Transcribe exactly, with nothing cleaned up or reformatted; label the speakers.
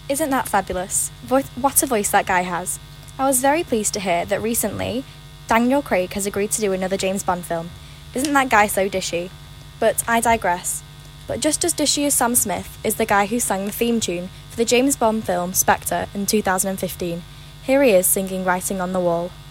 Speaker 1: Isn't that fabulous? Vo- what a voice that guy has. I was very pleased to hear that recently Daniel Craig has agreed to do another James Bond film. Isn't that guy so dishy? But I digress. But just as dishy as Sam Smith is the guy who sang the theme tune for the James Bond film Spectre in two thousand fifteen. Here he is singing Writing on the Wall.